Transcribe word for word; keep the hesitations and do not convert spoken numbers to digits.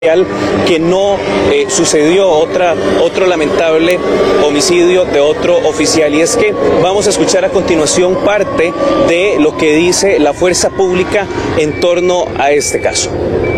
que no eh, sucedió otra, otro lamentable homicidio de otro oficial. Y es que vamos a escuchar a continuación parte de lo que dice la fuerza pública en torno a este caso.